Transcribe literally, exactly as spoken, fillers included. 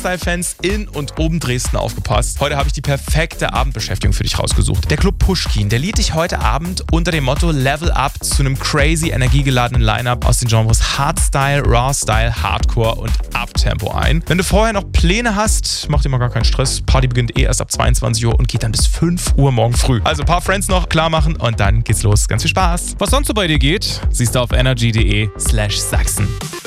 Hardstyle-Fans in und um Dresden aufgepasst. Heute habe ich die perfekte Abendbeschäftigung für dich rausgesucht. Der Club Pushkin, der lädt dich heute Abend unter dem Motto Level Up zu einem crazy energiegeladenen Line-Up aus den Genres Hardstyle, Rawstyle, Hardcore und Uptempo ein. Wenn du vorher noch Pläne hast, mach dir mal gar keinen Stress. Party beginnt eh erst ab zweiundzwanzig Uhr und geht dann bis fünf Uhr morgen früh. Also ein paar Friends noch klar machen und dann geht's los. Ganz viel Spaß. Was sonst so bei dir geht, siehst du auf energy punkt de slash Sachsen.